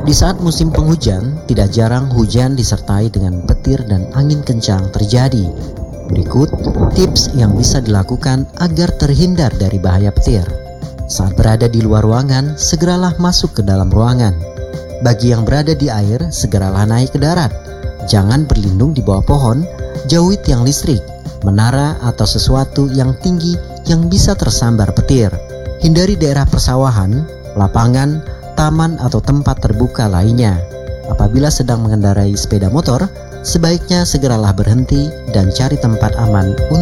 Di saat musim penghujan, tidak jarang hujan disertai dengan petir dan angin kencang terjadi. Berikut tips yang bisa dilakukan agar terhindar dari bahaya petir. Saat berada di luar ruangan, segeralah masuk ke dalam ruangan. Bagi yang berada di air, segeralah naik ke darat. Jangan berlindung di bawah pohon, jauhi tiang listrik, menara atau sesuatu yang tinggi yang bisa tersambar petir. Hindari daerah persawahan, lapangan, taman atau tempat terbuka lainnya. Apabila sedang mengendarai sepeda motor, sebaiknya segeralah berhenti dan cari tempat aman untuk